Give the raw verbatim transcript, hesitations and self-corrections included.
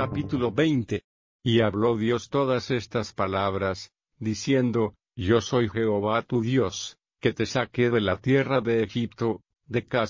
Capítulo veinte. Y habló Dios todas estas palabras, diciendo: Yo soy Jehová tu Dios, que te saqué de la tierra de Egipto, de casa